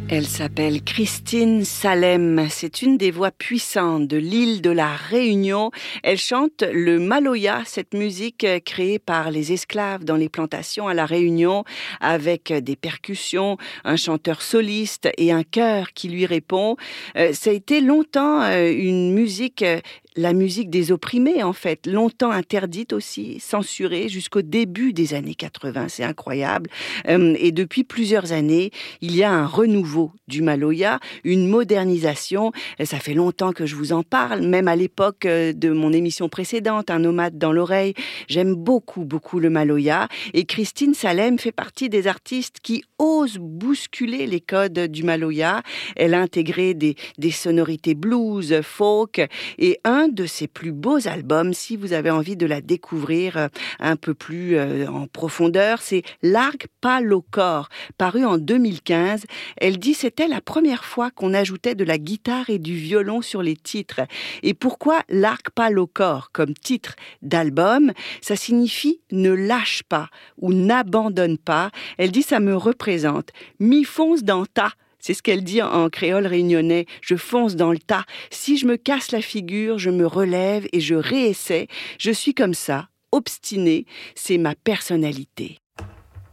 Elle s'appelle Christine Salem. C'est une des voix puissantes de l'île de la Réunion. Elle chante le maloya, cette musique créée par les esclaves dans les plantations à la Réunion, avec des percussions, un chanteur soliste et un chœur qui lui répond. Ça a été longtemps une musique la musique des opprimés, en fait, longtemps interdite aussi, censurée jusqu'au début des années 80, c'est incroyable. Et depuis plusieurs années, il y a un renouveau du maloya, une modernisation. Ça fait longtemps que je vous en parle, même à l'époque de mon émission précédente, Un nomade dans l'oreille. J'aime beaucoup, beaucoup le maloya. Et Christine Salem fait partie des artistes qui osent bousculer les codes du maloya. Elle a intégré des sonorités blues, folk, et un de ses plus beaux albums, si vous avez envie de la découvrir un peu plus en profondeur, c'est Largue pas le corps, paru en 2015. Elle dit c'était la première fois qu'on ajoutait de la guitare et du violon sur les titres. Et pourquoi Largue pas le corps comme titre d'album? Ça signifie ne lâche pas ou n'abandonne pas. Elle dit ça me représente. Mi fonce dans ta. C'est ce qu'elle dit en créole réunionnais. Je fonce dans le tas. Si je me casse la figure, je me relève et je réessaie. Je suis comme ça, obstinée. C'est ma personnalité.